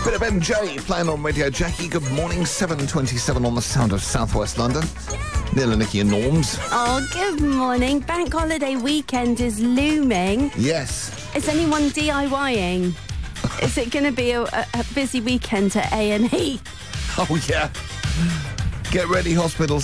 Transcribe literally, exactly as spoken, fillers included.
Bit of M J playing on Radio Jackie. Good morning, seven twenty-seven on the sound of southwest London. Neil and Nikki and Norms. Oh, good morning. Bank holiday weekend is looming. Yes. Is anyone DIYing? Is it going to be a, a, a busy weekend at A and E? Oh, yeah. Get ready, hospitals.